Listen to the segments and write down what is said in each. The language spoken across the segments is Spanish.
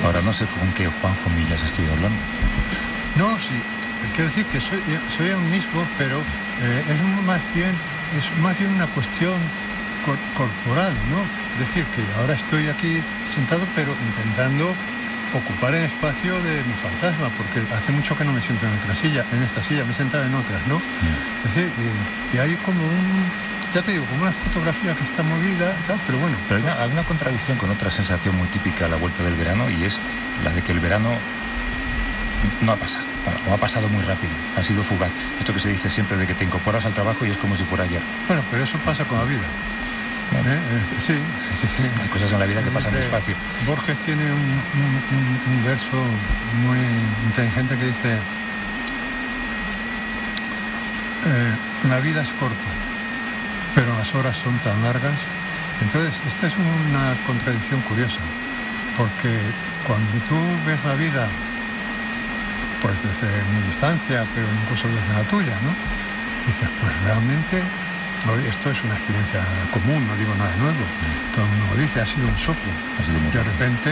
Ahora no sé con qué Juanjo Millas estoy hablando. No, sí, quiero decir que soy aún mismo, pero es más bien una cuestión corporal, ¿no? Es decir, que ahora estoy aquí sentado, pero intentando ocupar el espacio de mi fantasma, porque hace mucho que no me siento en esta silla, me he sentado en otras, ¿no? Es decir, y hay como ya te digo, como una fotografía que está movida, tal, pero bueno. Pero hay una contradicción con otra sensación muy típica a la vuelta del verano, y es la de que el verano no ha pasado, o ha pasado muy rápido, ha sido fugaz. Esto que se dice siempre de que te incorporas al trabajo y es como si fuera ayer. Bueno, pero eso pasa con la vida. Sí. Hay cosas en la vida que pasan despacio. Borges tiene un verso muy inteligente que dice: la vida es corta, pero las horas son tan largas. Entonces, esta es una contradicción curiosa, porque cuando tú ves la vida, pues desde mi distancia, pero incluso desde la tuya, ¿no? Dices, pues realmente esto es una experiencia común, no digo nada nuevo. Todo el mundo lo dice, ha sido un soplo. De repente,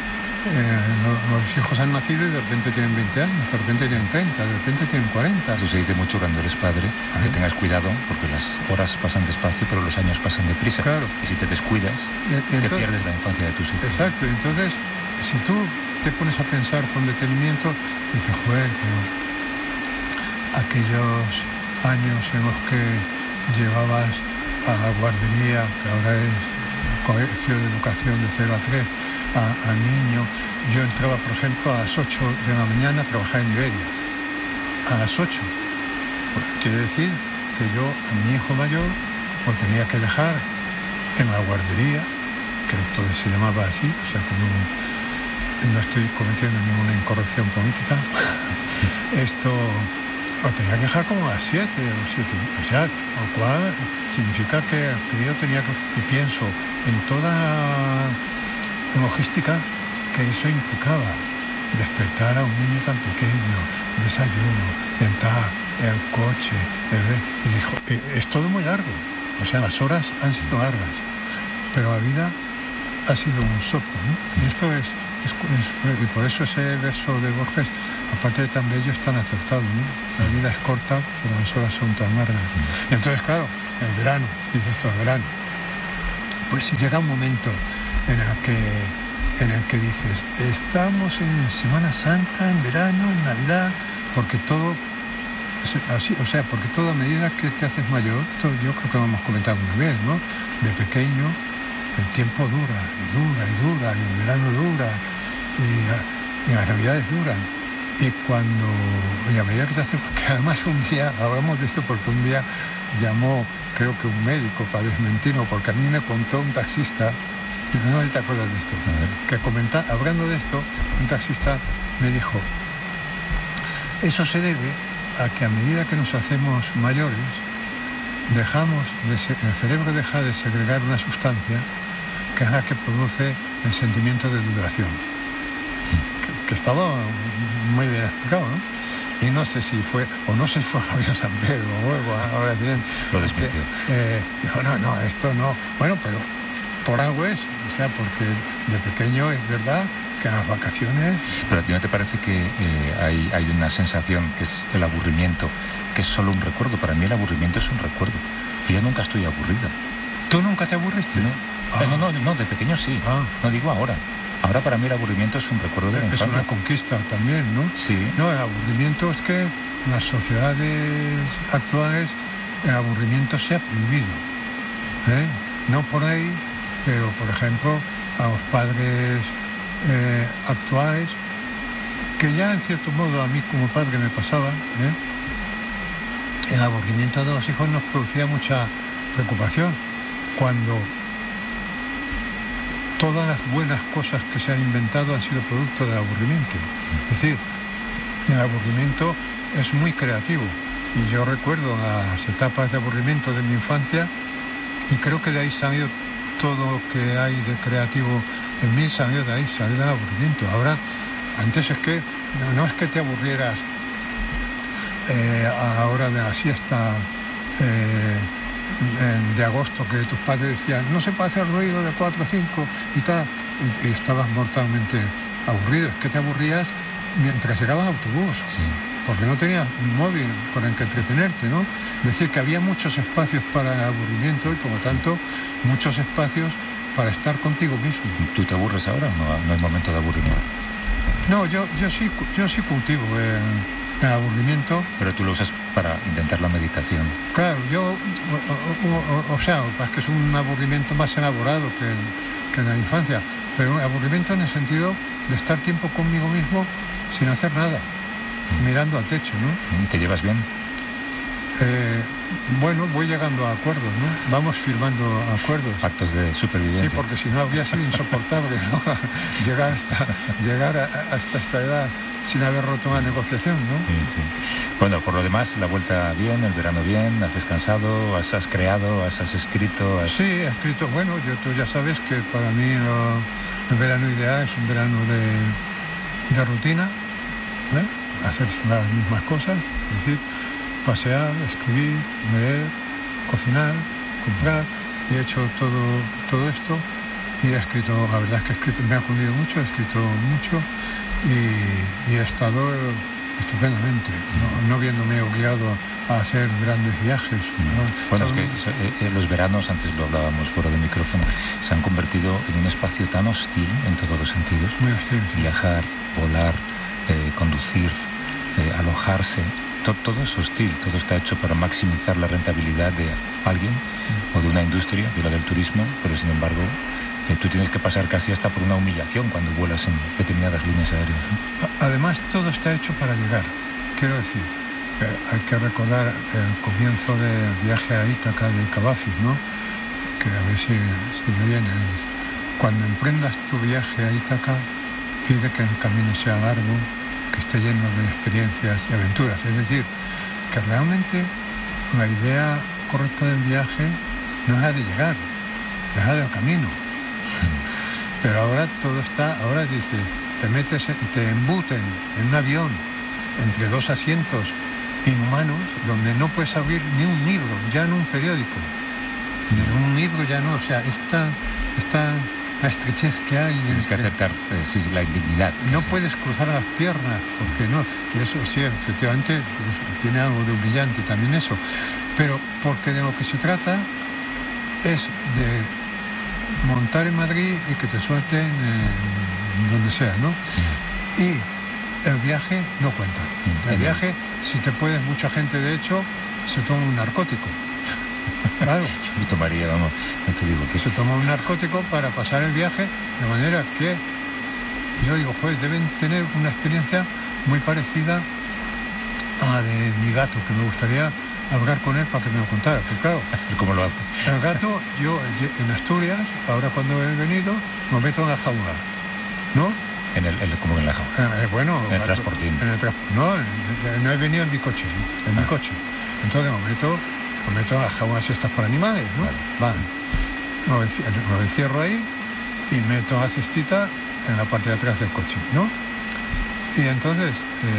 los hijos han nacido y de repente tienen 20 años, de repente tienen 30, de repente tienen 40. Eso se dice mucho cuando eres padre, que tengas cuidado, porque las horas pasan despacio, pero los años pasan deprisa. Claro. Y si te descuidas, te pierdes la infancia de tus hijos. Exacto. Entonces, si tú te pones a pensar con detenimiento, dices, joder, pero aquellos años en los que llevabas a la guardería, que ahora es colegio de educación de 0 a 3, a niño. Yo entraba, por ejemplo, a las 8 de la mañana a trabajar en Iberia. A las 8. Pues, quiere decir que yo a mi hijo mayor lo tenía que dejar en la guardería, que entonces se llamaba así, o sea que no estoy cometiendo ninguna incorrección política. Esto lo tenía que dejar como a las 7 o 7, o sea, lo cual significa que el crío tenía que, y pienso en toda la logística que eso implicaba, despertar a un niño tan pequeño, desayuno, entrar, el coche, y dijo, es todo muy largo, o sea, las horas han sido largas, pero la vida ha sido un soplo, ¿no? Y esto y por eso ese verso de Borges, aparte de tan bello, es tan acertado, ¿no? La vida es corta, pero las horas son tan largas. Y entonces, claro, el verano, dices tú, el verano, pues si llega un momento en el que dices, estamos en Semana Santa, en verano, en Navidad, porque todo así, o sea, porque toda medida que te haces mayor, esto yo creo que lo hemos comentado una vez, ¿no? De pequeño el tiempo dura, y el verano dura, y las navidades duran. Y a medida que te haces, porque además un día, hablamos de esto porque un día llamó, creo que un médico para desmentirlo, porque a mí me contó un taxista, no sé si te acuerdas de esto, que hablando de esto, un taxista me dijo, eso se debe a que a medida que nos hacemos mayores, el cerebro deja de segregar una sustancia que es la que produce el sentimiento de duración, que estaba muy bien explicado, ¿no? Y no sé si fue Javier San Pedro o algo, ahora bien. Lo desmintió. Dijo, no, esto no. Bueno, pero por algo es, o sea, porque de pequeño es verdad que a las vacaciones... Pero ¿a ti no te parece que hay una sensación que es el aburrimiento, que es solo un recuerdo? Para mí el aburrimiento es un recuerdo. Yo nunca estoy aburrida. ¿Tú nunca te aburriste? No. No, de pequeño sí. No digo ahora. Ahora para mí el aburrimiento es un recuerdo de la infancia. Es una conquista también, ¿no? Sí. No, el aburrimiento es que en las sociedades actuales el aburrimiento se ha prohibido. No por ahí, pero por ejemplo a los padres actuales, que ya en cierto modo a mí como padre me pasaba, el aburrimiento de los hijos nos producía mucha preocupación cuando todas las buenas cosas que se han inventado han sido producto del aburrimiento. Es decir, el aburrimiento es muy creativo y yo recuerdo las etapas de aburrimiento de mi infancia y creo que de ahí salió todo lo que hay de creativo en mí, salió de ahí, salió del aburrimiento. Ahora, antes es que no es que te aburrieras a la hora de la siesta de agosto, que tus padres decían no se puede hacer ruido de 4 o 5 y tal, y estabas mortalmente aburrido, es que te aburrías mientras llegabas a autobús. Sí. Porque no tenías un móvil con el que entretenerte, ¿no? Es decir, que había muchos espacios para el aburrimiento y, por lo tanto, muchos espacios para estar contigo mismo. ¿Tú te aburres ahora o no hay momento de aburrimiento? No, yo sí cultivo el aburrimiento. Pero tú lo usas para intentar la meditación. Claro, o sea, es que es un aburrimiento más elaborado que en la infancia, pero un aburrimiento en el sentido de estar tiempo conmigo mismo sin hacer nada. Mirando al techo, ¿no? ¿Y te llevas bien? Bueno, voy llegando a acuerdos, ¿no? Vamos firmando acuerdos. Pactos de supervivencia. Sí, porque si no habría sido insoportable, ¿no? llegar hasta esta edad sin haber roto una negociación, ¿no? Sí, sí. Bueno, por lo demás, la vuelta bien, el verano bien, has descansado, has creado, has escrito... Sí, he escrito. Bueno, tú ya sabes que para mí el verano ideal es un verano de rutina, ¿eh? Hacer las mismas cosas, es decir, pasear, escribir, leer, cocinar, comprar, y he hecho todo esto y he escrito, la verdad es que me ha cundido mucho, he escrito mucho y he estado estupendamente, no viéndome obligado a hacer grandes viajes, ¿no? Bueno, es que los veranos, antes lo hablábamos fuera del micrófono, se han convertido en un espacio tan hostil en todos los sentidos. Muy hostil. Viajar, volar, conducir, alojarse, todo es hostil, todo está hecho para maximizar la rentabilidad de alguien o de una industria, de la del turismo, pero sin embargo tú tienes que pasar casi hasta por una humillación cuando vuelas en determinadas líneas aéreas, ¿no? Además, todo está hecho para llegar. Quiero decir, hay que recordar el comienzo del viaje a Ítaca de Cavafis, ¿no? Que a ver si me viene. Cuando emprendas tu viaje a Ítaca, pide que el camino sea largo, que esté lleno de experiencias y aventuras. Es decir, que realmente la idea correcta del viaje no es la de llegar, es la del camino. Pero ahora ahora dices, te embuten en un avión entre dos asientos inhumanos donde no puedes abrir ni un libro, ya no un periódico, ni un libro ya no, o sea, esta la estrechez que hay. Tienes que aceptar la indignidad. No puedes cruzar las piernas, porque no. Y eso sí, efectivamente, pues, tiene algo de humillante también eso. Pero porque de lo que se trata es de montar en Madrid y que te suelten donde sea, ¿no? Y el viaje no cuenta. El viaje, si te puedes, mucha gente de hecho se toma un narcótico. Claro. Yo me tomaría, vamos, no te digo que... Se toma un narcótico para pasar el viaje, de manera que yo digo, joder, deben tener una experiencia muy parecida a la de mi gato, que me gustaría hablar con él para que me lo contara. Pues claro, ¿cómo lo hace? El gato, yo en Asturias, ahora cuando he venido, me meto en la jaula, ¿no? ¿Cómo en la jaula? Bueno, en el transportín. No he venido en mi coche, ¿no? En mi coche. Entonces me meto a las jaulas estas para animales, ¿no? Vale. Lo encierro ahí y meto la cestita en la parte de atrás del coche, ¿no? Y entonces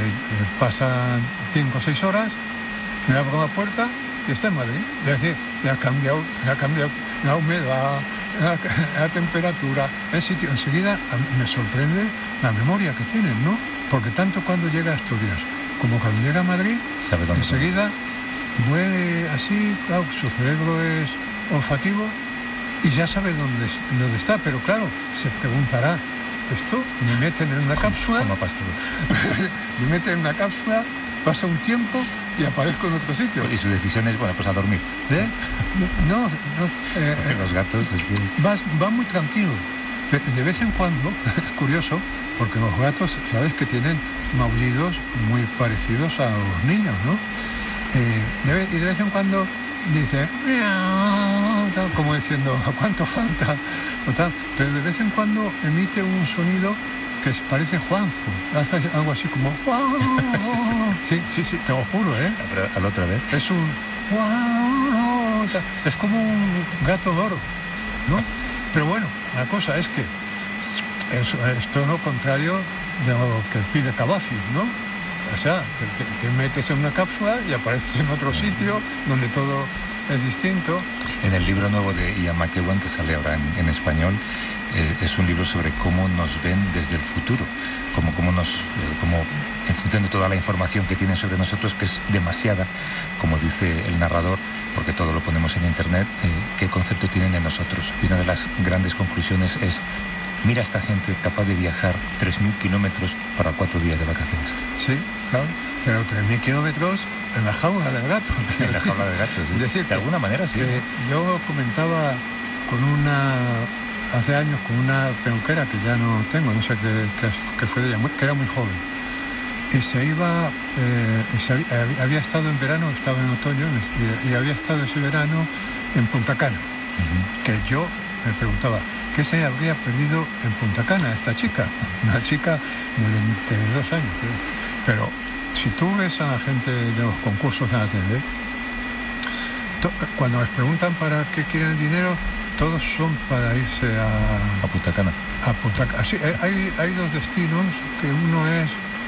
pasan 5 o 6 horas, me abro la puerta y está en Madrid. Es decir, ya ha cambiado la humedad, la temperatura, el sitio. Enseguida me sorprende la memoria que tienen, ¿no? Porque tanto cuando llega a Asturias como cuando llega a Madrid, enseguida mueve así, claro, su cerebro es olfativo y ya sabe dónde está, pero claro, se preguntará, ¿esto me meten en una cápsula? ¿Cómo pasa? Me meten en una cápsula, pasa un tiempo y aparezco en otro sitio. Y su decisión es, bueno, pues a dormir. No. Los gatos es que... Van muy tranquilos. De vez en cuando, es curioso, porque los gatos, sabes que tienen maullidos muy parecidos a los niños, ¿no? Y de vez en cuando dice, como diciendo, ¿a cuánto falta? O tal. Pero de vez en cuando emite un sonido que parece Juanjo. Hace algo así como, sí, te lo juro, ¿eh? ¿A la otra vez? Es un, es como un gato loro, ¿no? Pero bueno, la cosa es que esto es lo contrario de lo que pide Cavafis, ¿no? O sea, te metes en una cápsula y apareces en otro sitio donde todo es distinto. En el libro nuevo de Ian McEwan, que sale ahora en español, es un libro sobre cómo nos ven desde el futuro, como en función de toda la información que tienen sobre nosotros, que es demasiada, como dice el narrador, porque todo lo ponemos en internet, qué concepto tienen de nosotros. Y una de las grandes conclusiones es: mira a esta gente capaz de viajar 3.000 kilómetros para 4 días de vacaciones. Sí, claro, pero 3.000 kilómetros en la jaula del gato. En la jaula del gato, sí. Decir, de alguna manera, sí. Yo comentaba hace años con una peluquera que ya no tengo, no sé qué fue de ella, que era muy joven. Y se iba, había estado en verano, estaba en otoño, y había estado ese verano en Punta Cana. Uh-huh. Que yo me preguntaba, ¿qué se habría perdido en Punta Cana esta chica? Una chica de 22 años. Pero si tú ves a la gente de los concursos en la tele, cuando les preguntan para qué quieren el dinero, todos son para irse a Punta Cana. A Punta Cana. Sí, hay dos destinos, que uno es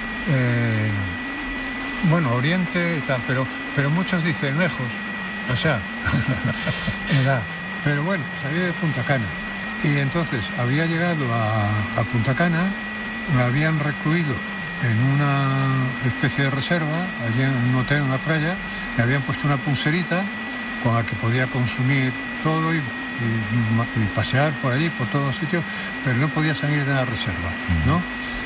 Oriente y tal, pero muchos dicen lejos, o sea, edad. Pero bueno, salí de Punta Cana. Y entonces había llegado a Punta Cana, me habían recluido en una especie de reserva, allí en un hotel en la playa, me habían puesto una pulserita con la que podía consumir todo y pasear por allí, por todos los sitios, pero no podía salir de la reserva, ¿no?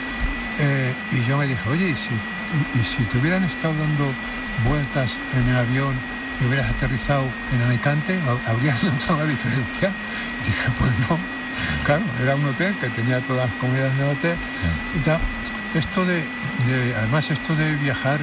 Y yo me dije, oye, ¿y si te hubieran estado dando vueltas en el avión y hubieras aterrizado en Alicante, ¿habrías notado la diferencia? Y dije, pues no. Claro, era un hotel que tenía todas las comidas del hotel y tal. Además esto de viajar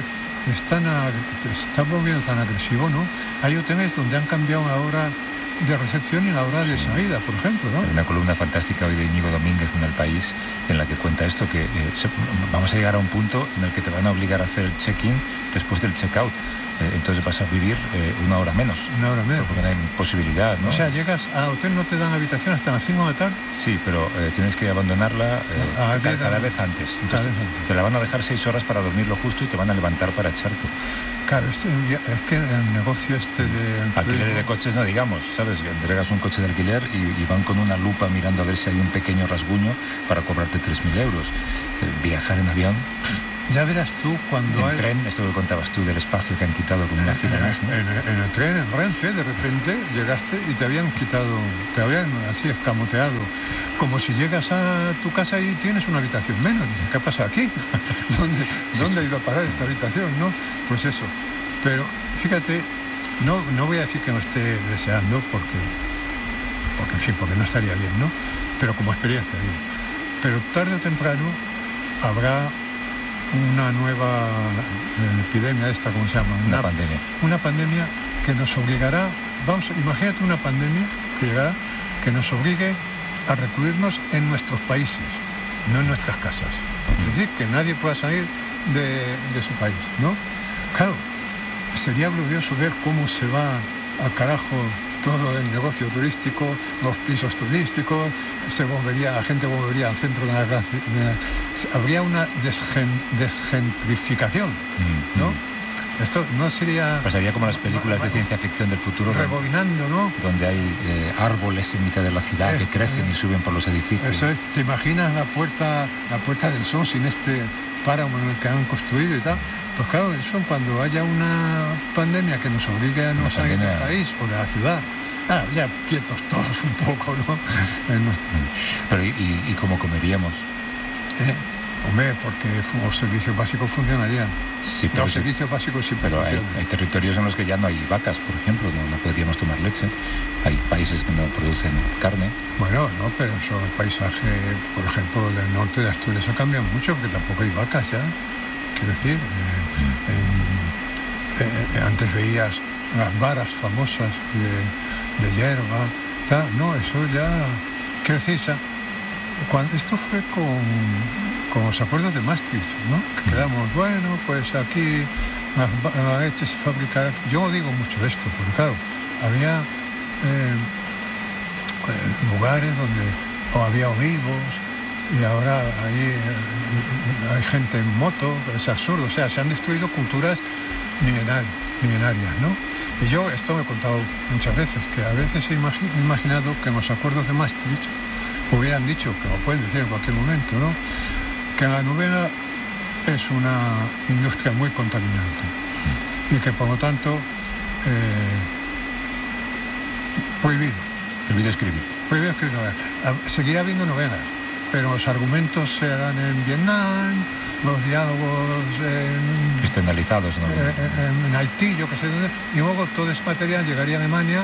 se está volviendo tan agresivo, ¿no? Hay hoteles donde han cambiado la hora de recepción y la hora de salida, por ejemplo, ¿no? Hay una columna fantástica hoy de Íñigo Domínguez en El País en la que cuenta esto, que vamos a llegar a un punto en el que te van a obligar a hacer el check-in después del check-out. Entonces vas a vivir una hora menos. Una hora menos. Porque no hay posibilidad, ¿no? O sea, llegas al hotel, no te dan habitación hasta las 5 de la tarde. Sí, pero tienes que abandonarla cada vez antes. Entonces te la van a dejar 6 horas para dormir lo justo y te van a levantar para echarte. Claro, es que el negocio de... Alquiler de coches, no digamos, ¿sabes? Entregas un coche de alquiler y van con una lupa mirando a ver si hay un pequeño rasguño para cobrarte 3.000 euros. Viajar en avión... Ya verás tú cuando en tren, esto que contabas tú del espacio que han quitado con una fila más, ¿no? En el tren, en Renfe, de repente llegaste y te habían así escamoteado. Como si llegas a tu casa y tienes una habitación menos. Dices, ¿qué pasa aquí? ¿Dónde ha ido a parar esta habitación, no? Pues eso. Pero, fíjate, no voy a decir que no esté deseando porque no estaría bien, ¿no? Pero como experiencia, digo. Pero tarde o temprano habrá una nueva epidemia, ¿cómo se llama? Una pandemia. Una pandemia que nos obligará, imagínate una pandemia que llegará, que nos obligue a recluirnos en nuestros países, no en nuestras casas. Es decir, que nadie pueda salir de su país, ¿no? Claro, sería glorioso ver cómo se va al carajo todo el negocio turístico, los pisos turísticos, la gente volvería al centro de la gracia, habría una desgentrificación, ¿no? Esto no sería... Pasaría como las películas de ciencia ficción del futuro. Rebobinando, ¿no? Donde hay árboles en mitad de la ciudad que crecen y suben por los edificios. Eso es, ¿te imaginas la puerta del sol sin este páramo en el que han construido y tal? Pues claro, eso cuando haya una pandemia que nos obligue a no salir del país o de la ciudad. Ya quietos todos un poco, ¿no? Pero ¿y cómo comeríamos? Hombre, porque los servicios básicos funcionarían. Sí, pero los servicios básicos siempre funcionan. Pero hay territorios en los que ya no hay vacas, por ejemplo, no podríamos tomar leche. Hay países que no producen carne. Bueno, no, pero eso, el paisaje, por ejemplo, del norte de Asturias ha cambiado mucho, porque tampoco hay vacas ya. Quiero decir, antes veías las varas famosas de hierba, tal. No, eso ya... Quiero decir, esto fue con los acuerdos de Maastricht, ¿no? Que quedamos, bueno, pues aquí la leche se fabricará. Yo digo mucho de esto, porque claro, había lugares donde había olivos y ahora hay gente en moto, es absurdo, o sea, se han destruido culturas milenarias, ¿no? Y yo esto me he contado muchas veces, que a veces he imaginado que en los acuerdos de Maastricht hubieran dicho, que lo pueden decir en cualquier momento, ¿no?, que la novela es una industria muy contaminante y que por lo tanto prohibido escribir novelas. Seguirá habiendo novelas, pero los argumentos se harán en Vietnam, los diálogos externalizados, ¿no? En Haití, yo qué sé dónde, y luego todo ese material llegaría a Alemania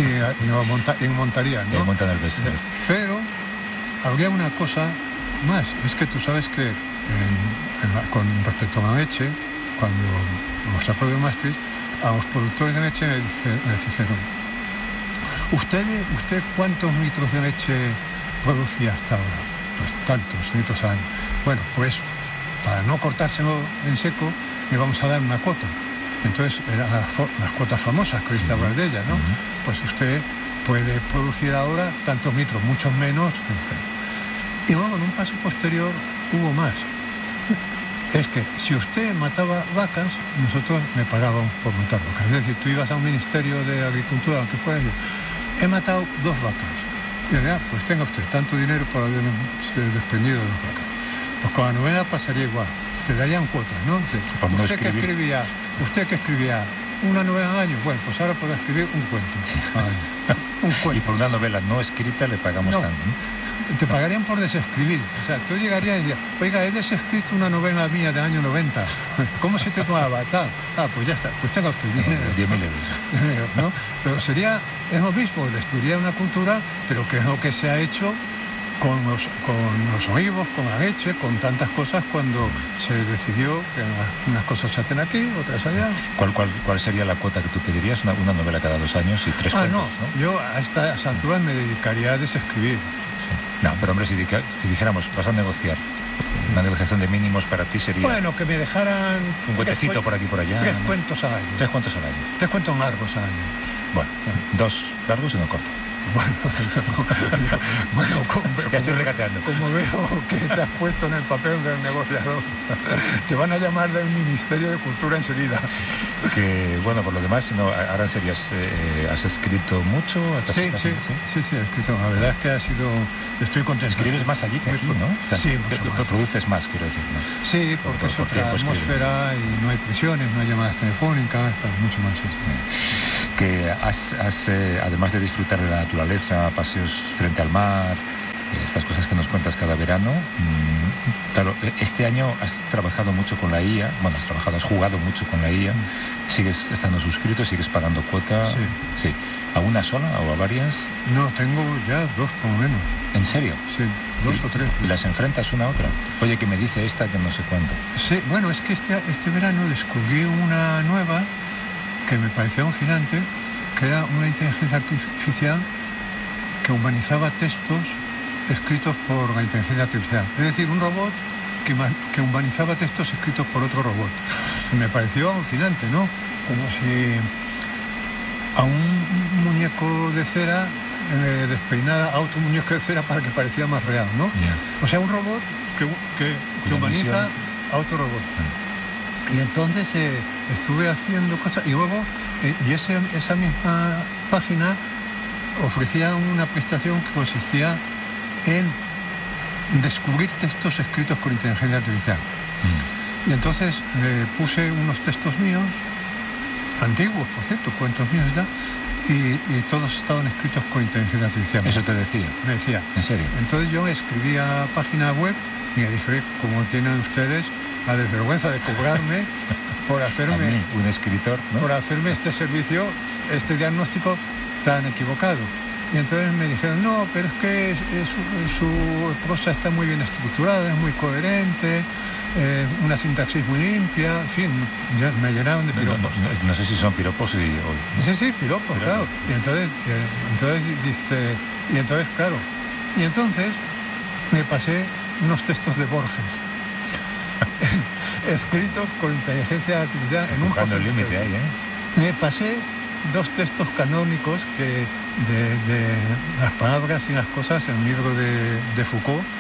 y montarían, ¿no? Y montan el bestseller. Pero habría una cosa más, es que tú sabes que con respecto a la leche, cuando los acuerdos de Maastricht, a los productores de leche les dijeron: ¿Usted cuántos litros de leche producía hasta ahora? Pues tantos litros al año. Bueno, pues para no cortárselo en seco, le vamos a dar una cuota. Entonces, eran las cuotas famosas, que oíste hablar de ellas, ¿no? Pues usted puede producir ahora tantos litros, muchos menos. Y luego, en un paso posterior, hubo más. Es que si usted mataba vacas, nosotros le pagábamos por matar vacas. Es decir, tú ibas a un ministerio de Agricultura, aunque fuera, he matado 2 vacas. Y decía, pues tenga usted tanto dinero por haber desprendido de 2 vacas. Pues con la novela pasaría igual. Te darían cuotas, ¿no? Usted que escribía una novela al año, bueno, pues ahora puede escribir un cuento al año. Un cuento. Y por una novela no escrita le pagamos tanto, ¿no? Te pagarían por desescribir. O sea, tú llegarías y dirías: oiga, he desescrito una novela mía del año 90. ¿Cómo se titulaba? Tal. Pues ya está. Pues tenga usted 10.000 euros. ¿No? Pero es lo mismo, destruiría una cultura, pero que es lo que se ha hecho con los olivos, con la leche, con tantas cosas, cuando se decidió que unas cosas se hacen aquí, otras allá. ¿Cuál sería la cuota que tú pedirías? Una novela cada 2 años y 3 cuentos, ¿no? Yo a estas alturas me dedicaría a desescribir. Sí. No, pero hombre, si dijéramos, vas a negociar, una negociación de mínimos para ti sería... Bueno, que me dejaran... Un cuentecito por aquí y por allá. 3 cuentos al año. 3 cuentos al año. 3 cuentos largos al año. Bueno, 2 largos y 1 corto. Bueno, ya estoy regateando. Como veo que te has puesto en el papel del negociador, te van a llamar del Ministerio de Cultura enseguida. Que bueno, por lo demás, no, ahora en serio, ¿has escrito mucho? Sí, he escrito. La verdad es que estoy contento. Escribes más allí que aquí, ¿no? O sea, sí, mucho más. Produces más, quiero decir, ¿no? Sí, porque es otra atmósfera y no hay presiones, no hay llamadas telefónicas, mucho más. Sí. Que has además de disfrutar de la naturaleza, paseos frente al mar, estas cosas que nos cuentas cada verano, claro, este año has trabajado mucho con la IA, has jugado mucho con la IA, sigues estando suscrito, sigues pagando cuota. Sí. ¿A una sola o a varias? No, tengo ya 2 por lo menos. ¿En serio? Sí, 2 o 3. ¿Y las enfrentas una a otra? Oye, que me dice esta que no sé cuánto. Sí, bueno, es que este verano descubrí una nueva que me pareció alucinante, que era una inteligencia artificial que humanizaba textos escritos por la inteligencia artificial. Es decir, un robot que humanizaba textos escritos por otro robot. Y me pareció alucinante, ¿no? Como si a un muñeco de cera despeinara a otro muñeco de cera para que pareciera más real, ¿no? Yeah. O sea, un robot que humaniza a otro robot. Y entonces estuve haciendo cosas y luego esa misma página ofrecía una prestación que consistía en descubrir textos escritos con inteligencia artificial. Y entonces puse unos textos míos, antiguos, por cierto, cuentos míos y todos estaban escritos con inteligencia artificial. ¿Eso te decía? Me decía. ¿En serio? Entonces yo escribía página web y le dije: ¿cómo tienen ustedes la desvergüenza de cobrarme por hacerme... A mí, un escritor, ¿no? Por hacerme este servicio, este diagnóstico tan equivocado? Y entonces me dijeron: no, pero es que su prosa está muy bien estructurada, es muy coherente, una sintaxis muy limpia, en fin, ya me llenaron de piropos. No sé si son piropos o... Sí, piropos, claro. Y entonces dice... Y entonces, claro, me pasé unos textos de Borges escritos con inteligencia artificial en Buscando el límite ahí, Me pasé 2 textos canónicos de las palabras y las cosas en un libro de Foucault,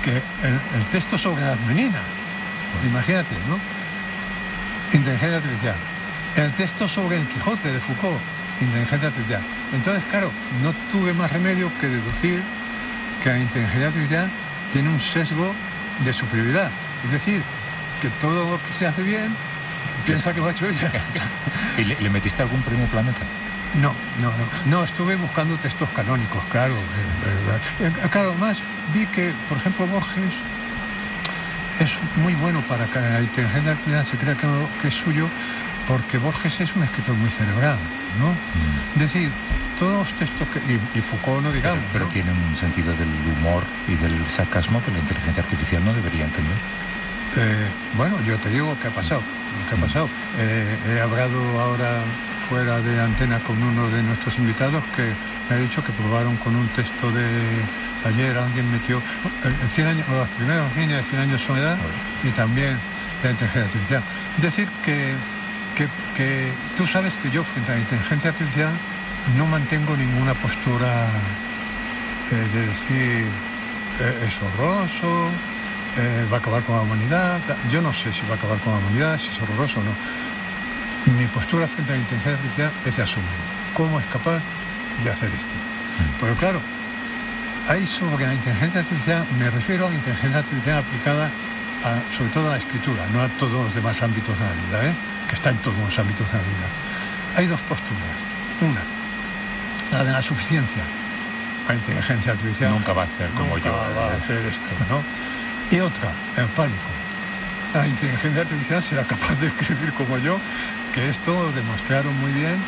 que el texto sobre las meninas, imagínate, ¿no? Inteligencia artificial. El texto sobre el Quijote de Foucault, inteligencia artificial. Entonces, claro, no tuve más remedio que deducir que la inteligencia artificial tiene un sesgo de superioridad. Es decir, que todo lo que se hace bien piensa que lo ha hecho ella. ¿Y le metiste algún premio Planeta? No, estuve buscando textos canónicos, claro. Claro, más vi que, por ejemplo, Borges es muy bueno para que la inteligencia artificial se crea que es suyo, porque Borges es un escritor muy cerebral, ¿no? Es decir, todos los textos y Foucault no digamos. Pero ¿no? tiene un sentido del humor y del sarcasmo que la inteligencia artificial no debería entender. Bueno, yo te digo qué ha pasado. He hablado ahora fuera de antena con uno de nuestros invitados que me ha dicho que probaron con un texto de ayer, alguien metió 100 años, las primeras líneas de 100 años de soledad y también la inteligencia artificial. Es decir, que tú sabes que yo frente a la inteligencia artificial no mantengo ninguna postura de decir es horroroso, va a acabar con la humanidad. Yo no sé si va a acabar con la humanidad, si es horroroso o no. Mi postura frente a la inteligencia artificial es de asombro. ¿Cómo es capaz de hacer esto? Pero claro, hay sobre la inteligencia artificial, me refiero a la inteligencia artificial aplicada sobre todo a la escritura, no a todos los demás ámbitos de la vida, que está en todos los ámbitos de la vida. Hay dos posturas. Una, la de la suficiencia. La inteligencia artificial nunca va a hacer como yo. Nunca va a hacer esto, ¿no? Y otra, el pánico. La inteligencia artificial será capaz de escribir como yo, que esto lo demostraron muy bien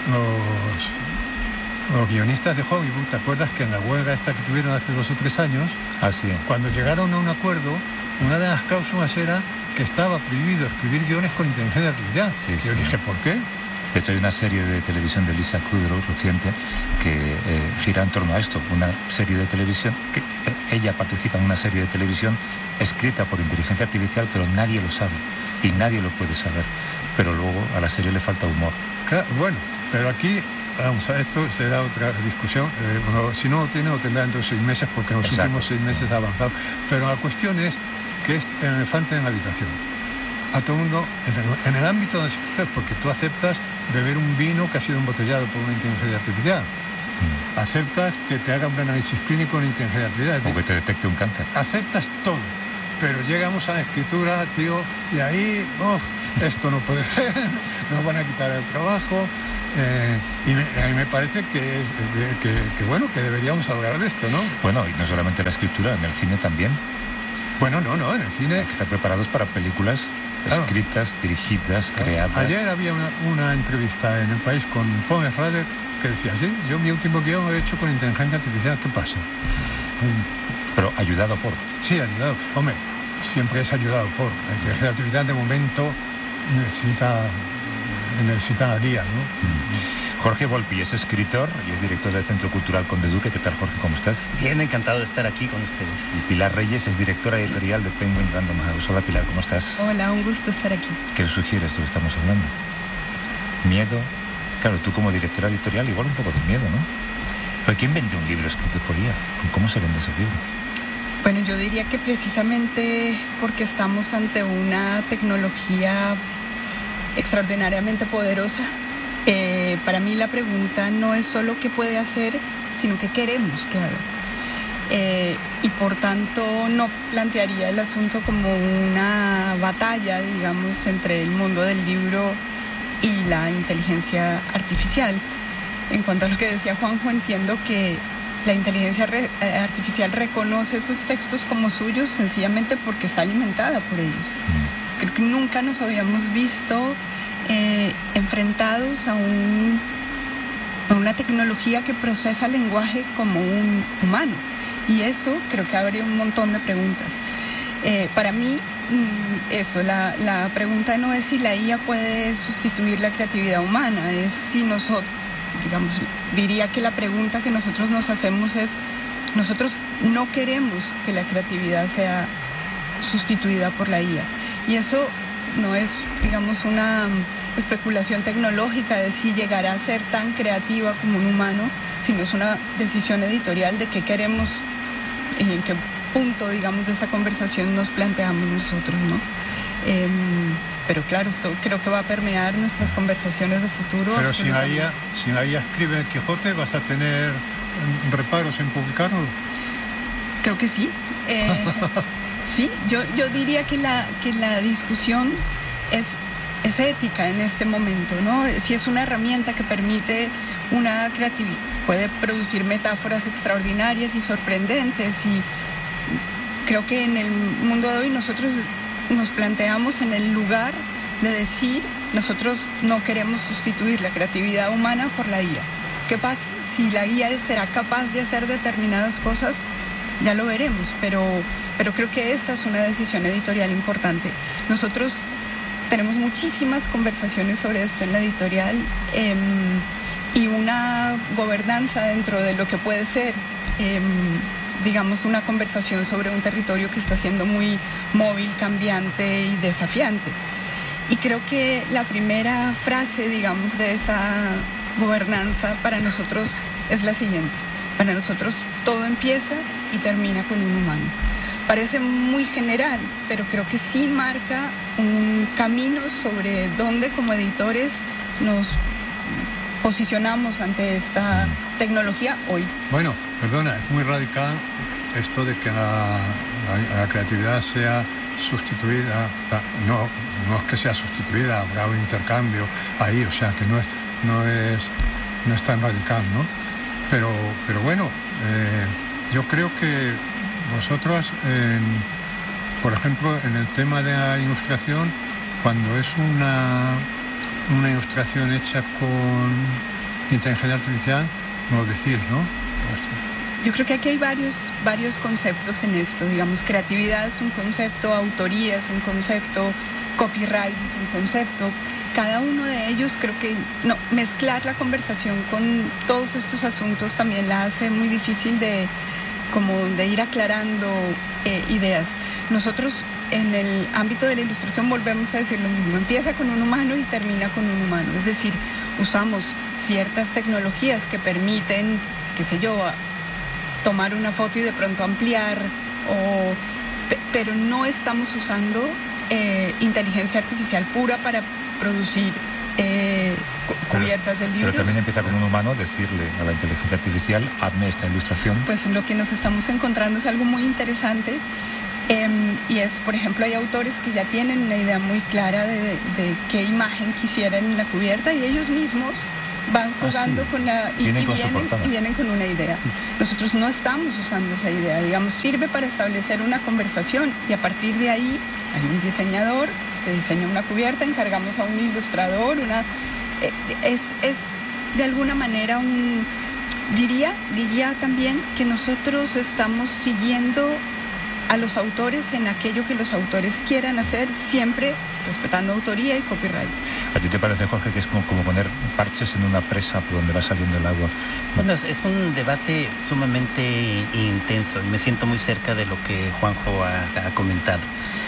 los guionistas de Hollywood. ¿Te acuerdas que en la huelga esta que tuvieron hace 2 o 3 años, sí, cuando llegaron a un acuerdo, una de las cláusulas era que estaba prohibido escribir guiones con inteligencia artificial? Sí, yo dije, ¿por qué? De hecho, hay una serie de televisión de Lisa Kudrow reciente que gira en torno a esto, una serie de televisión, que ella participa en una serie de televisión escrita por inteligencia artificial, pero nadie lo sabe y nadie lo puede saber. Pero luego a la serie le falta humor. Claro, bueno, pero aquí, vamos a esto será otra discusión. Bueno, si no lo tiene, lo tendrá dentro de 6 meses, porque en los últimos 6 meses ha avanzado. Pero la cuestión es que es el elefante en la habitación. A todo el mundo, en el ámbito de los escritores, porque tú aceptas beber un vino que ha sido embotellado por una inteligencia artificial. Aceptas que te haga un análisis clínico en inteligencia artificial. O que te detecte un cáncer. Aceptas todo. Pero llegamos a la escritura, tío, y ahí, esto no puede ser, nos van a quitar el trabajo. Y a mí me parece que bueno, que deberíamos hablar de esto, ¿no? Bueno, y no solamente la escritura, en el cine también. Bueno, no, en el cine... Hay que estar preparados para películas escritas, dirigidas, creadas. Ayer había una entrevista en El País con Paul Schrader que decía, sí, yo mi último guión lo he hecho con inteligencia artificial, ¿qué pasa? Pero ayudado por... Sí, ayudado. Hombre, siempre es ayudado por. La inteligencia artificial de momento necesita la guía, ¿no? Jorge Volpi es escritor y es director del Centro Cultural Conde Duque. ¿Qué tal, Jorge? ¿Cómo estás? Bien, encantado de estar aquí con ustedes. Y Pilar Reyes es directora editorial de Penguin Random House. Hola, Pilar, ¿cómo estás? Hola, un gusto estar aquí. ¿Qué sugiere esto que estamos hablando? Miedo. Claro, tú como directora editorial igual un poco de miedo, ¿no? Pero ¿quién vende un libro escrito por IA? ¿Cómo se vende ese libro? Bueno, yo diría que precisamente porque estamos ante una tecnología extraordinariamente poderosa, para mí la pregunta no es solo qué puede hacer, sino qué queremos que haga. Y por tanto no plantearía el asunto como una batalla, digamos, entre el mundo del libro y la inteligencia artificial. En cuanto a lo que decía Juanjo, entiendo que la inteligencia artificial reconoce esos textos como suyos sencillamente porque está alimentada por ellos. Creo que nunca nos habíamos visto enfrentados a una tecnología que procesa el lenguaje como un humano. Y eso creo que abre un montón de preguntas. Para mí, la pregunta no es si la IA puede sustituir la creatividad humana, es si nosotros, digamos, diría que la pregunta que nosotros nos hacemos es, nosotros no queremos que la creatividad sea sustituida por la IA. Y eso no es, digamos, una especulación tecnológica de si llegará a ser tan creativa como un humano, sino es una decisión editorial de qué queremos, en qué punto, digamos, de esa conversación nos planteamos nosotros, ¿no? Pero claro, esto creo que va a permear nuestras conversaciones de futuro. Pero si la IA escribe el Quijote, ¿vas a tener reparos en publicarlo? Creo que sí. Sí, yo diría que la discusión es ética en este momento, ¿no? Si es una herramienta que permite una creatividad, puede producir metáforas extraordinarias y sorprendentes, y creo que en el mundo de hoy nosotros nos planteamos en el lugar de decir, nosotros no queremos sustituir la creatividad humana por la IA. ¿Qué pasa? Si la IA será capaz de hacer determinadas cosas, ya lo veremos, pero creo que esta es una decisión editorial importante. Nosotros tenemos muchísimas conversaciones sobre esto en la editorial, y una gobernanza dentro de lo que puede ser, digamos, una conversación sobre un territorio que está siendo muy móvil, cambiante y desafiante. Y creo que la primera frase, digamos, de esa gobernanza para nosotros es la siguiente. Para nosotros todo empieza y termina con un humano. Parece muy general, pero creo que sí marca un camino sobre dónde como editores nos posicionamos ante esta tecnología hoy. Bueno, perdona, es muy radical esto de que la creatividad sea sustituida. No es que sea sustituida, habrá un intercambio ahí, o sea que no es tan radical, ¿no? Pero bueno, yo creo que vosotros, por ejemplo, en el tema de la ilustración, cuando es una ilustración hecha con inteligencia artificial, lo decís, ¿no? Yo creo que aquí hay varios conceptos en esto. Digamos, creatividad es un concepto, autoría es un concepto, copyright es un concepto. Cada uno de ellos, creo que mezclar la conversación con todos estos asuntos también la hace muy difícil de ir aclarando ideas. Nosotros en el ámbito de la ilustración volvemos a decir lo mismo, empieza con un humano y termina con un humano, es decir, usamos ciertas tecnologías que permiten, qué sé yo, tomar una foto y de pronto ampliar, pero no estamos usando inteligencia artificial pura para producir cubiertas del libro. Pero también empieza con un humano decirle a la inteligencia artificial, hazme esta ilustración. Pues lo que nos estamos encontrando es algo muy interesante, y es, por ejemplo, hay autores que ya tienen una idea muy clara de qué imagen quisieran en la cubierta, y ellos mismos van jugando con la... Y vienen con una idea. Nosotros no estamos usando esa idea, digamos, sirve para establecer una conversación, y a partir de ahí hay un diseñador que diseña una cubierta, encargamos a un ilustrador, es de alguna manera diría también que nosotros estamos siguiendo a los autores en aquello que los autores quieran hacer, siempre respetando autoría y copyright. ¿A ti te parece, Jorge, que es como poner parches en una presa por donde va saliendo el agua? Bueno, es un debate sumamente intenso y me siento muy cerca de lo que Juanjo ha comentado.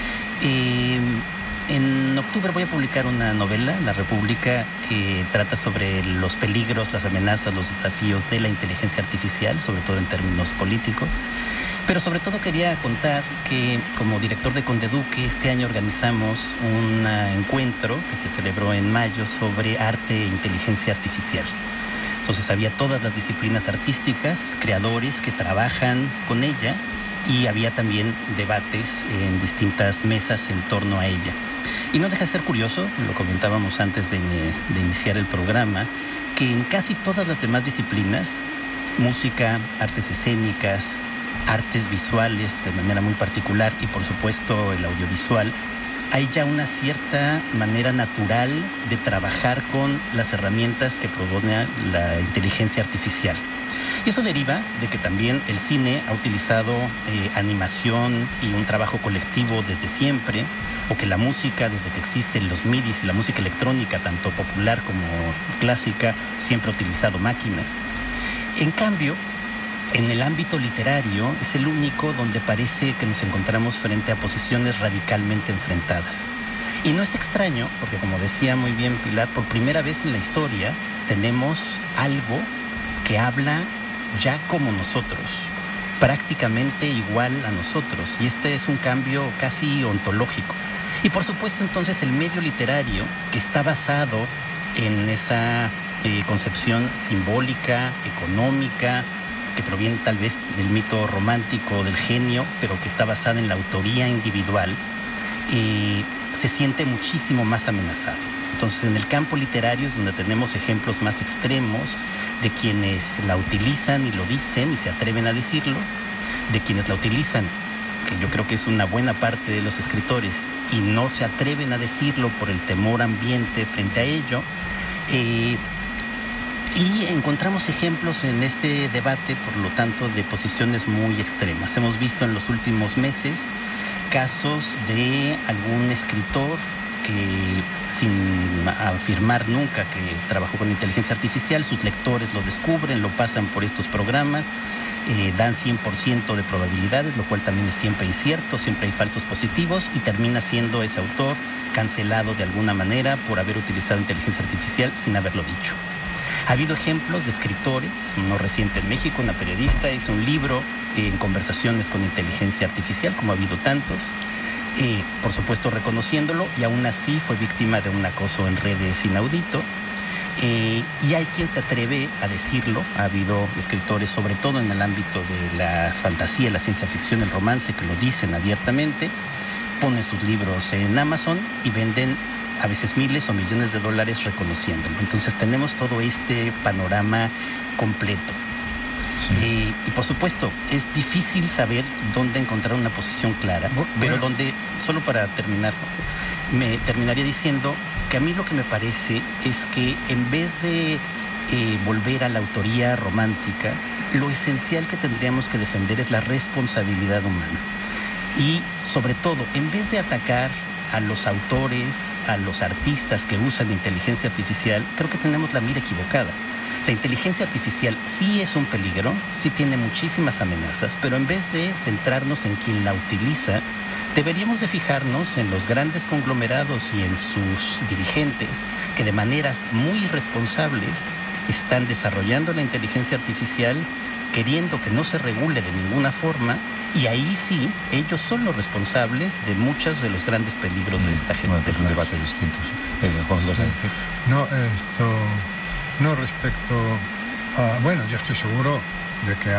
En octubre voy a publicar una novela, La República, que trata sobre los peligros, las amenazas, los desafíos de la inteligencia artificial, sobre todo en términos políticos. Pero sobre todo quería contar que como director de Conde Duque este año organizamos un encuentro que se celebró en mayo sobre arte e inteligencia artificial. Entonces había todas las disciplinas artísticas, creadores que trabajan con ella, y había también debates en distintas mesas en torno a ella. Y no deja de ser curioso, lo comentábamos antes de iniciar el programa, que en casi todas las demás disciplinas, música, artes escénicas, artes visuales de manera muy particular y por supuesto el audiovisual, hay ya una cierta manera natural de trabajar con las herramientas que propone la inteligencia artificial. Y eso deriva de que también el cine ha utilizado animación y un trabajo colectivo desde siempre, o que la música, desde que existen los MIDIs y la música electrónica, tanto popular como clásica, siempre ha utilizado máquinas. En cambio, en el ámbito literario es el único donde parece que nos encontramos frente a posiciones radicalmente enfrentadas. Y no es extraño, porque como decía muy bien Pilar, por primera vez en la historia tenemos algo que habla ya como nosotros, prácticamente igual a nosotros, y este es un cambio casi ontológico. Y por supuesto entonces el medio literario, que está basado en esa concepción simbólica, económica, que proviene tal vez del mito romántico del genio, pero que está basada en la autoría individual, se siente muchísimo más amenazado. Entonces, en el campo literario es donde tenemos ejemplos más extremos de quienes la utilizan y lo dicen y se atreven a decirlo, de quienes la utilizan, que yo creo que es una buena parte de los escritores, y no se atreven a decirlo por el temor ambiente frente a ello. Y encontramos ejemplos en este debate, por lo tanto, de posiciones muy extremas. Hemos visto en los últimos meses casos de algún escritor que, sin afirmar nunca que trabajó con inteligencia artificial, sus lectores lo descubren, lo pasan por estos programas, dan 100% de probabilidades, lo cual también es siempre incierto, siempre hay falsos positivos, y termina siendo ese autor cancelado de alguna manera por haber utilizado inteligencia artificial sin haberlo dicho. Ha habido ejemplos de escritores, uno reciente en México, una periodista hizo un libro en conversaciones con inteligencia artificial, como ha habido tantos, por supuesto reconociéndolo, y aún así fue víctima de un acoso en redes inaudito. Y hay quien se atreve a decirlo. Ha habido escritores, sobre todo en el ámbito de la fantasía, la ciencia ficción, el romance, que lo dicen abiertamente, ponen sus libros en Amazon y venden a veces miles o millones de dólares reconociéndolo. Entonces tenemos todo este panorama completo. Sí. Y por supuesto, es difícil saber dónde encontrar una posición clara, pero donde, solo para terminar, me terminaría diciendo que a mí lo que me parece es que en vez de volver a la autoría romántica, lo esencial que tendríamos que defender es la responsabilidad humana. Y sobre todo, en vez de atacar a los autores, a los artistas que usan la inteligencia artificial, creo que tenemos la mira equivocada. La inteligencia artificial sí es un peligro, sí tiene muchísimas amenazas, pero en vez de centrarnos en quien la utiliza, deberíamos de fijarnos en los grandes conglomerados y en sus dirigentes que de maneras muy irresponsables están desarrollando la inteligencia artificial, queriendo que no se regule de ninguna forma, y ahí sí, ellos son los responsables de muchos de los grandes peligros de esta gente. Bueno, es un debate distinto. Juan, ¿vas a decir? No, respecto a... Bueno, yo estoy seguro de que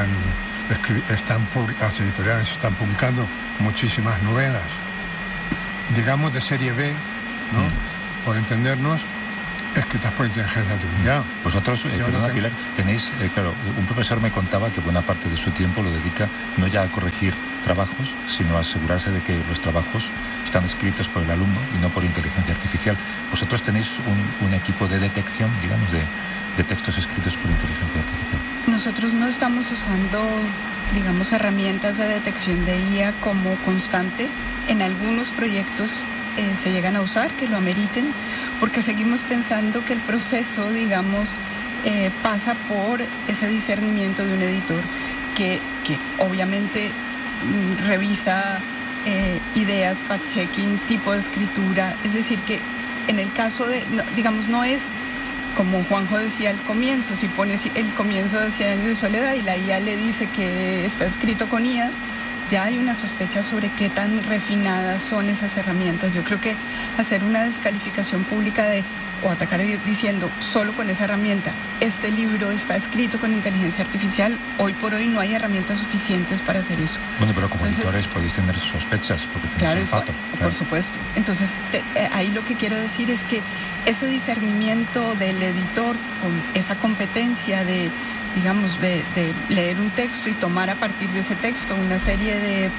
las editoriales están publicando muchísimas novelas, digamos de serie B, ¿no? Por entendernos, escritas por inteligencia artificial. Vosotros, perdona, Pilar, tenéis, claro, un profesor me contaba que buena parte de su tiempo lo dedica no ya a corregir trabajos, sino a asegurarse de que los trabajos están escritos por el alumno y no por inteligencia artificial. Vosotros tenéis un equipo de detección, digamos, de textos escritos por inteligencia artificial. Nosotros no estamos usando, digamos, herramientas de detección de IA como constante. En algunos proyectos se llegan a usar, que lo ameriten, porque seguimos pensando que el proceso, digamos, pasa por ese discernimiento de un editor que obviamente revisa ideas, fact-checking, tipo de escritura. Es decir, que en el caso de, digamos, no es como Juanjo decía al comienzo, si pones el comienzo de 100 años de soledad y la IA le dice que está escrito con IA, ya hay una sospecha sobre qué tan refinadas son esas herramientas. Yo creo que hacer una descalificación pública o atacar diciendo solo con esa herramienta, este libro está escrito con inteligencia artificial, hoy por hoy no hay herramientas suficientes para hacer eso. Bueno, pero como editores podéis tener sospechas, porque tenéis olfato. Por supuesto. Entonces, ahí lo que quiero decir es que ese discernimiento del editor con esa competencia de leer un texto y tomar a partir de ese texto una serie de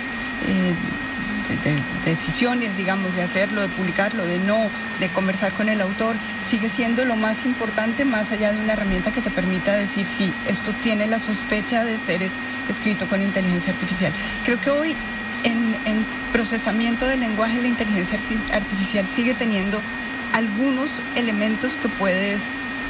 decisiones, digamos, de hacerlo, de publicarlo, de conversar con el autor, sigue siendo lo más importante, más allá de una herramienta que te permita decir, sí, esto tiene la sospecha de ser escrito con inteligencia artificial. Creo que hoy en procesamiento del lenguaje la inteligencia artificial sigue teniendo algunos elementos que puedes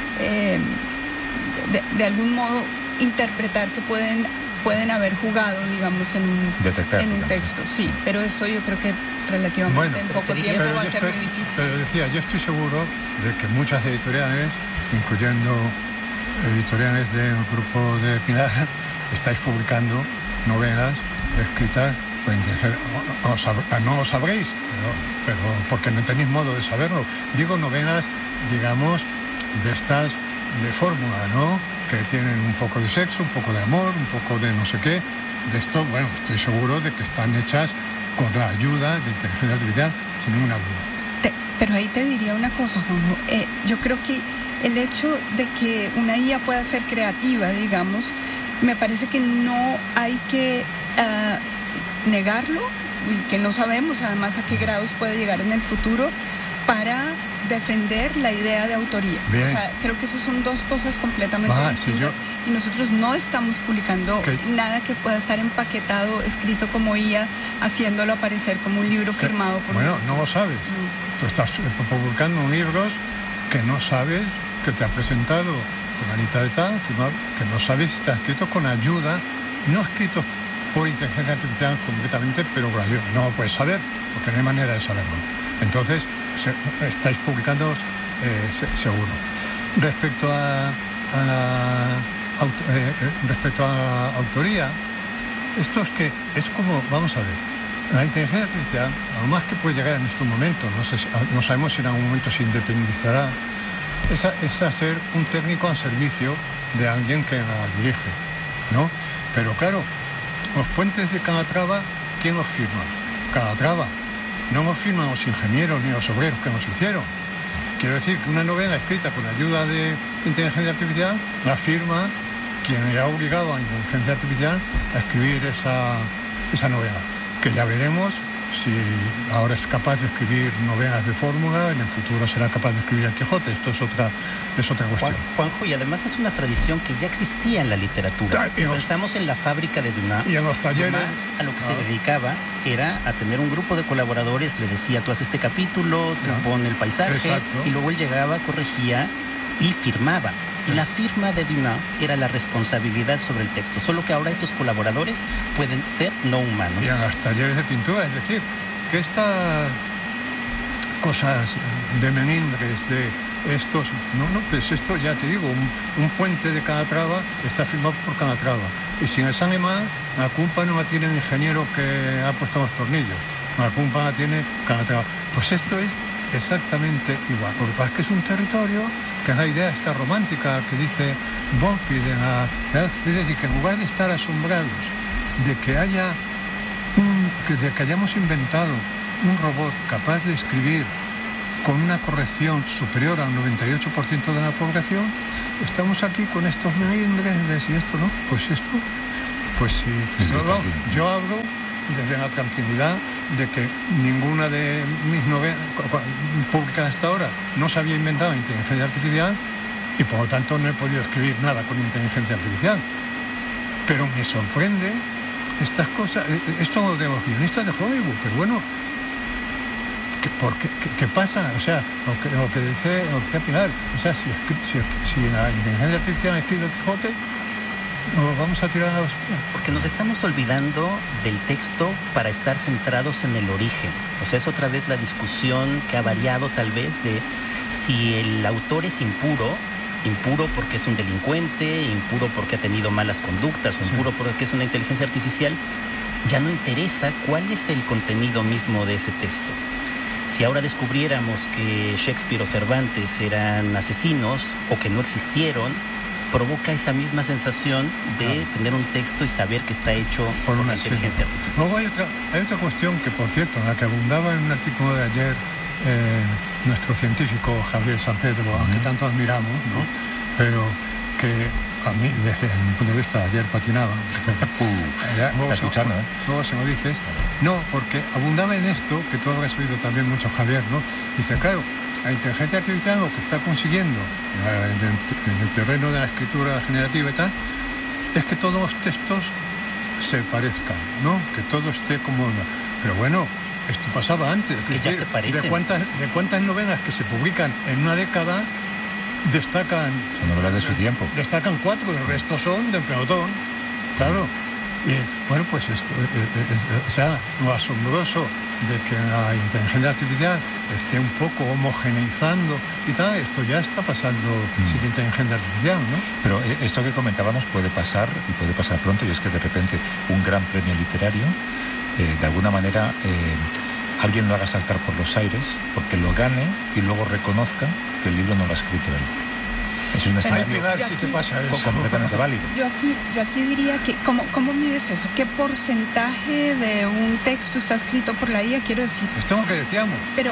de algún modo interpretar que pueden haber jugado, digamos, en un texto. Sí, pero eso yo creo que relativamente en poco tiempo va a ser muy difícil. Pero decía, yo estoy seguro de que muchas editoriales, incluyendo editoriales del grupo de Pilar, estáis publicando novelas escritas, pues no lo sabréis, pero porque no tenéis modo de saberlo. Digo novelas, digamos, de estas de fórmula, ¿no? Que tienen un poco de sexo, un poco de amor, un poco de no sé qué. De esto, bueno, estoy seguro de que están hechas con la ayuda de inteligencia artificial, sin ninguna duda. Pero ahí te diría una cosa, Juanjo. Yo creo que el hecho de que una IA pueda ser creativa, digamos, me parece que no hay que negarlo, y que no sabemos además a qué grados puede llegar en el futuro, para defender la idea de autoría. Bien. O sea, creo que eso son dos cosas completamente distintas. Y nosotros no estamos publicando nada que pueda estar empaquetado, escrito como IA, haciéndolo aparecer como un libro firmado por Bueno, no lo sabes. Tú estás publicando libros que no sabes que te ha presentado fulanita de tal, que no sabes si está escrito con ayuda, no escrito por inteligencia artificial concretamente, pero con ayuda. No lo puedes saber, porque no hay manera de saberlo. Entonces, estáis publicando seguro. Respecto a autoría, esto es como, vamos a ver, la inteligencia artificial, a lo más que puede llegar en estos momentos, no sabemos si en algún momento se independizará, es hacer un técnico al servicio de alguien que la dirige, ¿no? Pero claro, los puentes de Calatrava, ¿quién los firma? Calatrava. No nos firman los ingenieros ni los obreros que nos hicieron. Quiero decir que una novela escrita con ayuda de inteligencia artificial la firma quien le ha obligado a la inteligencia artificial a escribir esa novela. Que ya veremos si ahora es capaz de escribir novelas de fórmula, en el futuro será capaz de escribir el Quijote. Esto es otra cuestión. Juanjo, y además es una tradición que ya existía en la literatura. Si pensamos en la fábrica de Dumas, y en los talleres, Dumas a lo que se dedicaba era a tener un grupo de colaboradores, le decía, tú haces este capítulo, tú pon el paisaje, exacto. Y luego él llegaba, corregía y firmaba. Y la firma de Dumas era la responsabilidad sobre el texto, solo que ahora esos colaboradores pueden ser no humanos. Y en los talleres de pintura, es decir, que estas cosas de melindres, de estos... pues esto ya te digo, un puente de Calatrava está firmado por Calatrava. Y si en el San Emán, la culpa no la tiene el ingeniero que ha puesto los tornillos, la culpa la tiene Calatrava. Pues esto es exactamente igual. Lo que pasa es que es un territorio que es la idea esta romántica que dice Volpi, es decir, que en lugar de estar asombrados de que hayamos inventado un robot capaz de escribir con una corrección superior al 98% de la población, estamos aquí con estos melindres de si esto no, pues esto, pues sí. Yo hablo desde la tranquilidad de que ninguna de mis novelas publicadas hasta ahora no se había inventado inteligencia artificial y por lo tanto no he podido escribir nada con inteligencia artificial. Pero me sorprende estas cosas, esto de los guionistas de Hollywood, pero bueno, ¿qué pasa? O sea, lo que decía Pilar, o sea, si la inteligencia artificial escribe el Quijote, ¿nos vamos a tirar a la basura? Porque nos estamos olvidando del texto para estar centrados en el origen. O sea, es otra vez la discusión que ha variado tal vez de si el autor es impuro porque es un delincuente, impuro porque ha tenido malas conductas, o impuro porque es una inteligencia artificial. Ya no interesa cuál es el contenido mismo de ese texto. Si ahora descubriéramos que Shakespeare o Cervantes eran asesinos o que no existieron, provoca esa misma sensación de tener un texto y saber que está hecho por una inteligencia artificial. Luego hay otra cuestión que, por cierto, en la que abundaba en un artículo de ayer nuestro científico Javier San Pedro, aunque tanto admiramos, ¿no? Pero que a mí, desde mi punto de vista, ayer patinaba. Luego se lo dices. No, porque abundaba en esto, que tú habrás oído también mucho, Javier, ¿no? Dice, claro, la inteligencia artificial lo que está consiguiendo en el terreno de la escritura generativa y tal, es que todos los textos se parezcan, ¿no? Que todo esté como... Pero bueno, esto pasaba antes. Es decir, ya se parecen. ¿De cuántas novelas que se publican en una década destacan... Son novelas de su tiempo. Destacan 4, el resto son del pelotón. Claro. Y bueno, pues esto, o sea, lo asombroso de que la inteligencia artificial esté un poco homogeneizando y tal, esto ya está pasando sin inteligencia artificial, ¿no? Pero esto que comentábamos puede pasar, y puede pasar pronto, y es que de repente un gran premio literario, de alguna manera, alguien lo haga saltar por los aires, porque lo gane y luego reconozca que el libro no lo ha escrito él. Es un escenario si te pasa eso. completamente válido. Yo aquí diría que, ¿cómo mides eso? ¿Qué porcentaje de un texto está escrito por la IA? Quiero decir... Esto es lo que decíamos. Pero,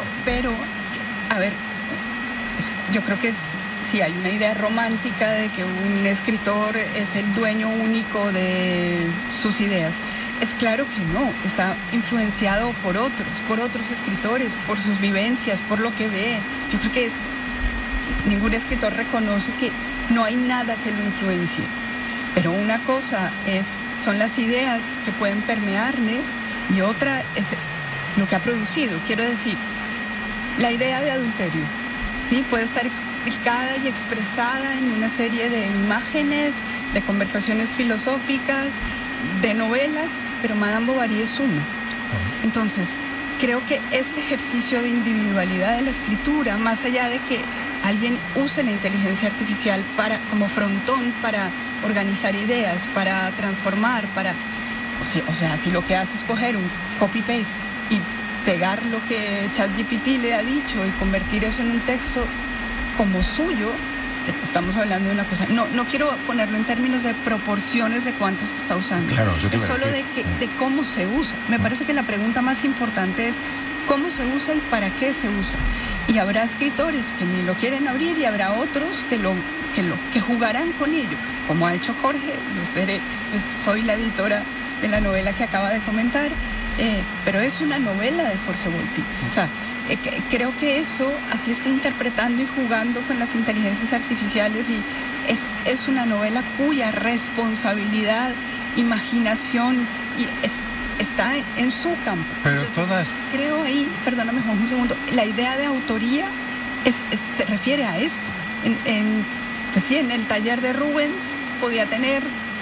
a ver, yo creo que sí hay una idea romántica de que un escritor es el dueño único de sus ideas. Es claro que no, está influenciado por otros escritores, por sus vivencias, por lo que ve. Yo creo que ningún escritor reconoce que no hay nada que lo influencie. Pero una cosa son las ideas que pueden permearle y otra es lo que ha producido. Quiero decir, la idea de adulterio, ¿sí? Puede estar explicada y expresada en una serie de imágenes, de conversaciones filosóficas, de novelas, pero Madame Bovary es una. Entonces, creo que este ejercicio de individualidad de la escritura, más allá de que alguien use la inteligencia artificial como frontón para organizar ideas, para transformar, o sea, si lo que hace es coger un copy-paste y pegar lo que ChatGPT le ha dicho y convertir eso en un texto como suyo, estamos hablando de una cosa. No quiero ponerlo en términos de proporciones de cuánto se está usando. Claro, es solo de cómo se usa. Me parece que la pregunta más importante es cómo se usa y para qué se usa. Y habrá escritores que ni lo quieren abrir y habrá otros que jugarán con ello, como ha hecho Jorge. Yo soy la editora de la novela que acaba de comentar, pero es una novela de Jorge Volpi. O sea, creo que eso, así está interpretando y jugando con las inteligencias artificiales, y es una novela cuya responsabilidad, imaginación está en su campo. Pero entonces, creo ahí, perdóname Juan, un segundo, la idea de autoría se refiere a esto. Pues sí, en el taller de Rubens podía tener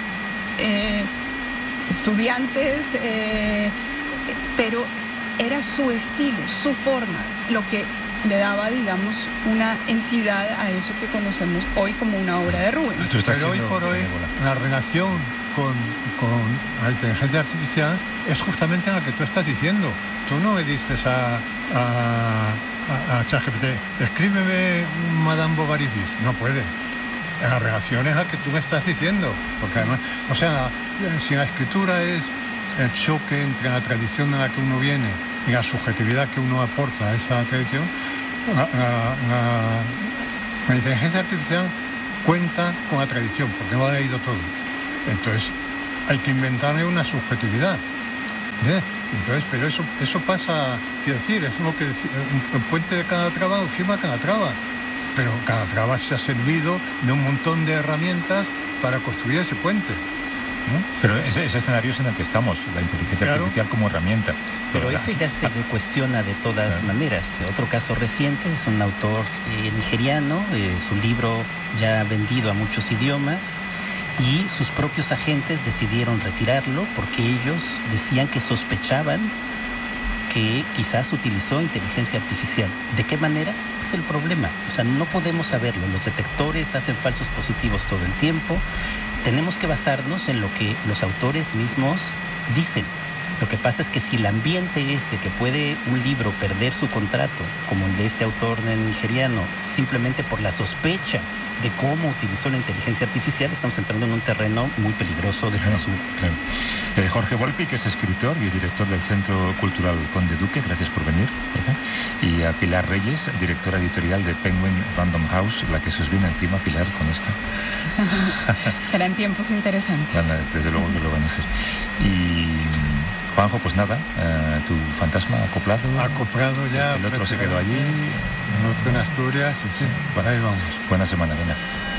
estudiantes, pero era su estilo, su forma, lo que le daba, digamos, una entidad a eso que conocemos hoy como una obra de Rubens. Pero hoy por hoy, la relación con la inteligencia artificial es justamente la que tú estás diciendo. Tú no le dices a ChatGPT, escríbeme Madame Bovary bis. No puede. La relación es la que tú me estás diciendo. Porque además, o sea, si la escritura es el choque entre la tradición de la que uno viene y la subjetividad que uno aporta a esa tradición, la inteligencia artificial cuenta con la tradición, porque lo ha leído todo. Entonces, hay que inventarle una subjetividad. Entonces, pero eso pasa, quiero decir, es lo que el puente de Calatrava lo firma Calatrava. Pero Calatrava se ha servido de un montón de herramientas para construir ese puente. ¿No? Pero ese escenario es en el que estamos, la inteligencia artificial como herramienta. Pero ese ya se cuestiona de todas maneras. Otro caso reciente es un autor nigeriano, su libro ya ha vendido a muchos idiomas y sus propios agentes decidieron retirarlo porque ellos decían que sospechaban que quizás utilizó inteligencia artificial. ¿De qué manera? Es el problema. O sea, no podemos saberlo. Los detectores hacen falsos positivos todo el tiempo. Tenemos que basarnos en lo que los autores mismos dicen. Lo que pasa es que si el ambiente es de que puede un libro perder su contrato, como el de este autor nigeriano, simplemente por la sospecha de cómo utilizó la inteligencia artificial, estamos entrando en un terreno muy peligroso de censura. Claro. Jorge Volpi, que es escritor y es director del Centro Cultural Conde Duque, gracias por venir, Jorge. Y a Pilar Reyes, directora editorial de Penguin Random House, la que se os viene encima, Pilar, con esto. Serán tiempos interesantes. Desde luego que lo van a ser. Y Juanjo, pues nada, tu fantasma acoplado. Acoplado ya. El otro se quedó allí. El otro en Asturias, sí. Bueno, ahí vamos. Buena semana, venga.